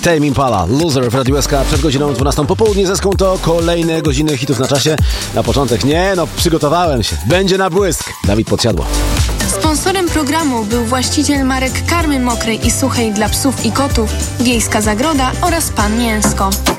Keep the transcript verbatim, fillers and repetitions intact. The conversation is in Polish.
Tame Impala, Loser w Radiu S K przed godziną dwunastą po południu. Zeską to kolejne godziny hitów na czasie. Na początek nie, no przygotowałem się. Będzie na błysk. Dawid Podsiadło. Sponsorem programu był właściciel marek karmy mokrej i suchej dla psów i kotów, Wiejska Zagroda oraz Pan Mięsko.